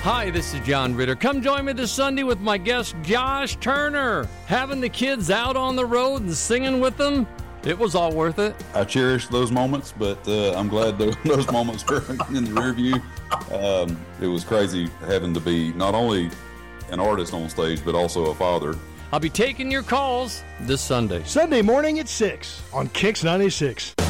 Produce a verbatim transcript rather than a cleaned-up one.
Hi, this is John Ritter. Come join me this Sunday with my guest Josh Turner. Having the kids out on the road and singing with them, it was all worth it. I cherish those moments, but uh, I'm glad those, those moments were in the rear view. Um, it was crazy having to be not only an artist on stage, but also a father. I'll be taking your calls this Sunday. Sunday morning at six on Kix ninety-six.